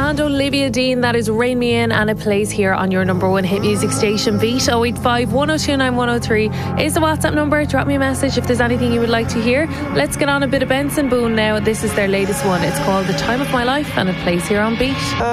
and Olivia Dean. That is Rain Me In, and it plays here on your number one hit music station, Beat. 085 1029 103 is the WhatsApp number. Drop me a message if there's anything you would like to hear. Let's get on a bit of Benson Boone now. This is their latest one. It's called The Time of My Life, and it plays here on Beat.